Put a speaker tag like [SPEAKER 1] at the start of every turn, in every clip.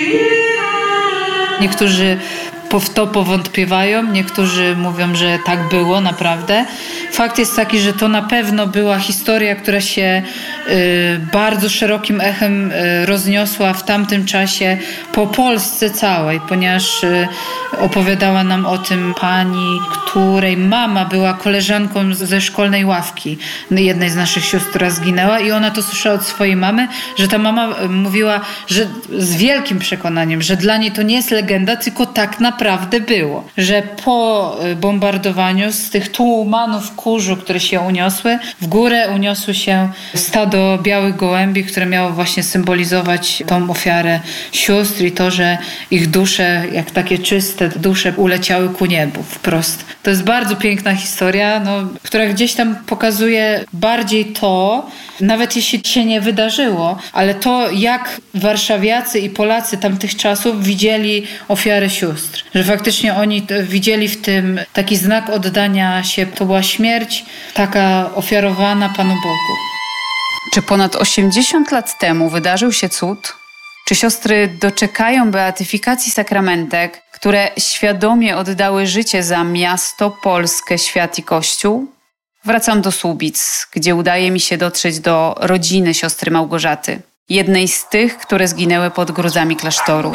[SPEAKER 1] Niektórzy w to powątpiewają, niektórzy mówią, że tak było naprawdę. Fakt jest taki, że to na pewno była historia, która się bardzo szerokim echem rozniosła w tamtym czasie po Polsce całej, ponieważ opowiadała nam o tym pani, której mama była koleżanką ze szkolnej ławki jednej z naszych sióstr, która zginęła, i ona to słyszała od swojej mamy, że ta mama mówiła, że z wielkim przekonaniem, że dla niej to nie jest legenda, tylko tak naprawdę było. Że po bombardowaniu z tych tumanów kurzu, które się uniosły, w górę uniosły się stado białych gołębi, które miało właśnie symbolizować tą ofiarę sióstr i to, że ich dusze, jak takie czyste dusze, uleciały ku niebu wprost. To jest bardzo piękna historia, która gdzieś tam pokazuje bardziej to, nawet jeśli się nie wydarzyło, ale to, jak warszawiacy i Polacy tamtych czasów widzieli ofiarę sióstr. Że faktycznie oni widzieli w tym taki znak oddania się. To była śmierć taka ofiarowana Panu Bogu.
[SPEAKER 2] Czy ponad 80 lat temu wydarzył się cud? Czy siostry doczekają beatyfikacji sakramentek, które świadomie oddały życie za miasto, Polskę, świat i Kościół? Wracam do Słubic, gdzie udaje mi się dotrzeć do rodziny siostry Małgorzaty, jednej z tych, które zginęły pod gruzami klasztoru.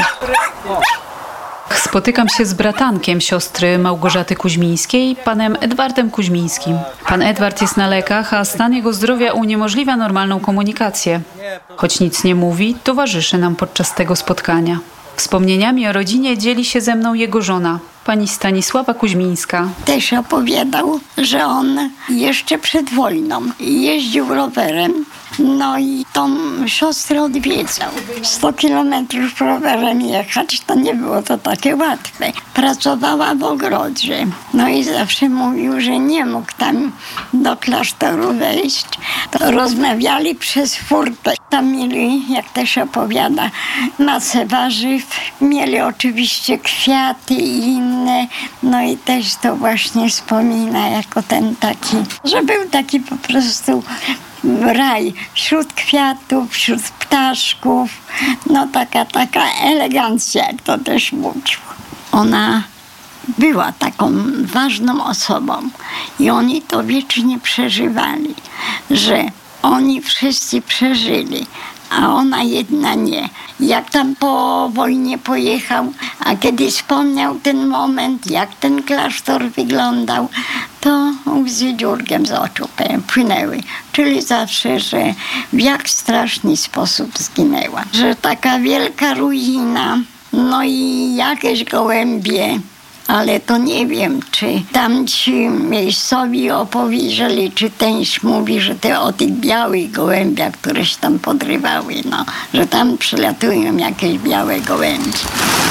[SPEAKER 2] Spotykam się z bratankiem siostry Małgorzaty Kuźmińskiej, panem Edwardem Kuźmińskim. Pan Edward jest na lekach, a stan jego zdrowia uniemożliwia normalną komunikację. Choć nic nie mówi, towarzyszy nam podczas tego spotkania. Wspomnieniami o rodzinie dzieli się ze mną jego żona, pani Stanisława Kuźmińska.
[SPEAKER 3] Też opowiadał, że on jeszcze przed wojną jeździł rowerem, i tą siostrę odwiedzał. 100 kilometrów rowerem jechać, to nie było to takie łatwe. Pracowała w ogrodzie, i zawsze mówił, że nie mógł tam do klasztoru wejść. To rozmawiali przez furtę. Tam mieli, jak też opowiada, masę warzyw. Mieli oczywiście kwiaty i inne. I też to właśnie wspomina jako ten taki, że był taki po prostu raj wśród kwiatów, wśród ptaszków. Taka elegancja, jak to też mówił. Ona była taką ważną osobą i oni to wiecznie przeżywali, że oni wszyscy przeżyli, a ona jedna nie. Jak tam po wojnie pojechał, a kiedy wspomniał ten moment, jak ten klasztor wyglądał, to łzy dziurkiem z oczu płynęły. Czyli zawsze, że w jak straszny sposób zginęła. Że taka wielka ruina, i jakieś gołębie, ale to nie wiem, czy tamci miejscowi opowiedzieli, czy tenś mówi, że o tych białych gołębiach, które się tam podrywały, że tam przylatują jakieś białe gołębie.